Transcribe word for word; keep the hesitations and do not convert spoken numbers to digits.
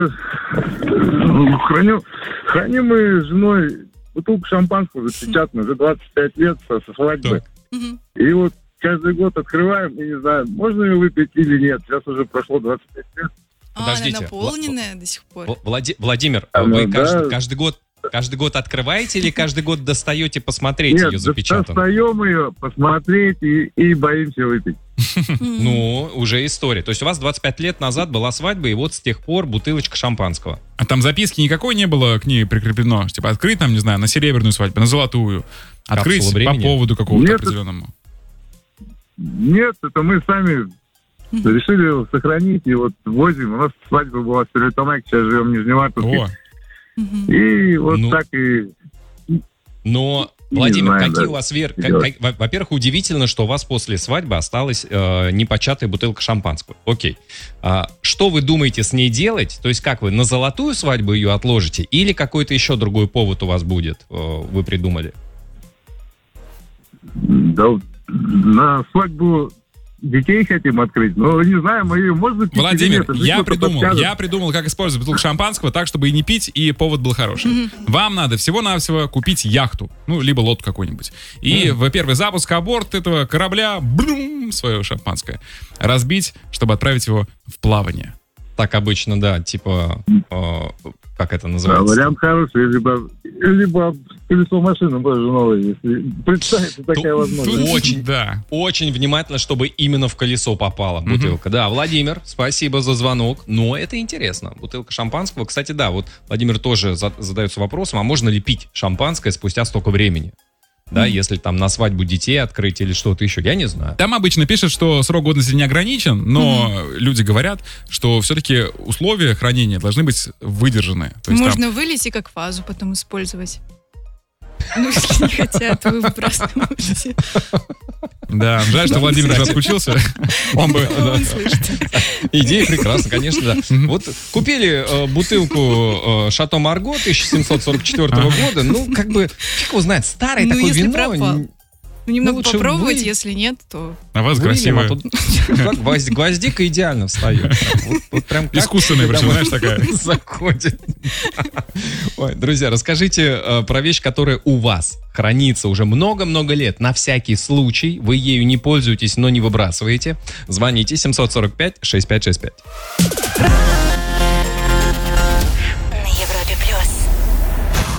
Ну, храню, храним мы с женой бутылку шампанского запечатанную уже двадцать пять лет со, со свадьбы. Угу. И вот каждый год открываем, и не знаю, можно ее выпить или нет. Сейчас уже прошло двадцать пять лет. Подождите. А, она наполненная до сих пор. Влади- Владимир, а, вы ну, каждый, да. каждый год каждый год открываете или каждый год достаете посмотреть Нет, ее запечатанную? достаем ее посмотреть и, и боимся выпить. Ну, уже история. То есть у вас двадцать пять лет назад была свадьба, и вот с тех пор бутылочка шампанского. А там записки никакой не было к ней прикреплено? Типа открыть там, не знаю, на серебряную свадьбу, на золотую. Открыть по поводу какого-то Нет, определенному. Нет, это мы сами решили его сохранить, и вот возим. У нас свадьба была в Стерлитамаке, сейчас живем в Нижневартовске. И вот ну, так и... Но, Владимир, знаю, какие да, у вас вер... как, как, во-первых, удивительно, что у вас после свадьбы осталась э, непочатая бутылка шампанского. Окей. А, что вы думаете с ней делать? То есть как вы, на золотую свадьбу ее отложите? Или какой-то еще другой повод у вас будет, э, вы придумали? Да, на свадьбу детей хотим открыть, но не знаю, мы ее можно пить. Владимир, или нет, я придумал, я придумал, как использовать бутылку шампанского так, чтобы и не пить, и повод был хороший. Mm-hmm. Вам надо всего-навсего купить яхту, ну, либо лодку какую-нибудь. И mm-hmm. в первый запуск о борт этого корабля брум, свое шампанское разбить, чтобы отправить его в плавание. Так обычно, да, типа, э, как это называется? Да, вариант хороший, либо, либо колесо машины тоже новое, если представится такая возможность. Очень, да. Очень внимательно, чтобы именно в колесо попала бутылка. Mm-hmm. Да, Владимир, спасибо за звонок, но это интересно. Бутылка шампанского, кстати, да, вот Владимир тоже за- задается вопросом, а можно ли пить шампанское спустя столько времени? Да, mm-hmm. если там на свадьбу детей открыть или что-то еще, я не знаю. Там обычно пишут, что срок годности не ограничен, но mm-hmm. люди говорят, что все-таки условия хранения должны быть выдержаны. То есть можно там... вылить и как вазу потом использовать. Ну, если не хотят, вы выбрасываете. Да, жаль, что Владимир уже отключился. Он бы... Он слышит. Идея прекрасна, конечно, да. Вот купили э, бутылку э, Шато Марго тысяча семьсот сорок четвёртого года, ну, как бы, фиг его знает, старое ну, такое если вино. Пропал. Ну, немного лучше попробовать, вы... если нет, то... А вас выльем, красивая. а тут гвозд- гвоздика идеально встает. Вот, вот прям как искусственная, причем, знаешь, такая. Заходит. Ой, друзья, расскажите э, про вещь, которая у вас хранится уже много-много лет. На всякий случай. Вы ею не пользуетесь, но не выбрасываете. Звоните семь сорок пять шестьдесят пять шестьдесят пять.